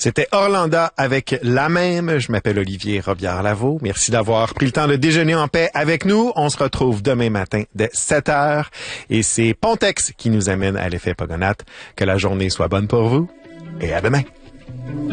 C'était Orlanda avec La Même. Je m'appelle Olivier Robillard-Lavaux. Merci d'avoir pris le temps de déjeuner en paix avec nous. On se retrouve demain matin dès 7h. Et c'est Pontex qui nous amène à l'effet Pogonat. Que la journée soit bonne pour vous et à demain.